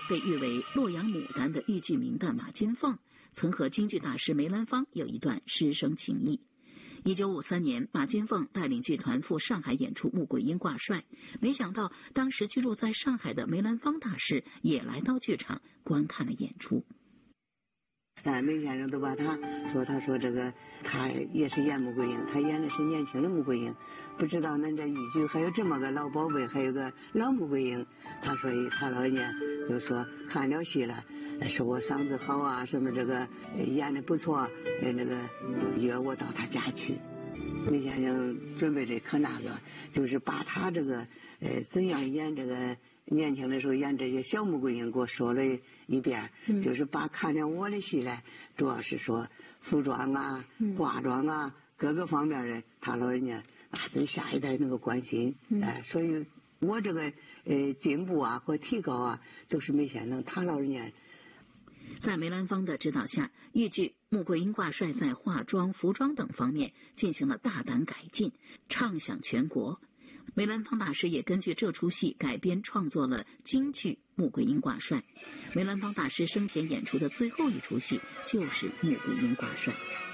被誉为洛阳牡丹的豫剧名旦马金凤，曾和京剧大师梅兰芳有一段师生情谊。1953年，马金凤带领剧团赴上海演出《穆桂英挂帅》，没想到当时居住在上海的梅兰芳大师也来到剧场观看了演出。 梅先生都把他说这个他也是演穆桂英，他演的是年轻的穆桂英，不知道恁这豫剧还有这么个老宝贝，还有个老穆桂英。他说他老人家就说看了戏了，说我嗓子好啊，什么这个演的不错，那个约我到他家去。梅先生准备的可那个，就是把他这个怎样演这个年轻的时候演这些小穆桂英给我说了一遍，就是把看了我的戏来，主要是说服装啊、化妆啊各个方面的，他老人家对下一代那个关心，所以我这个进步啊和提高啊，都是梅先生他老人家。 在梅兰芳的指导下，豫剧《穆桂英挂帅》在化妆、服装等方面进行了大胆改进，畅响全国。梅兰芳大师也根据这出戏改编创作了京剧《穆桂英挂帅》。梅兰芳大师生前演出的最后一出戏就是《穆桂英挂帅》。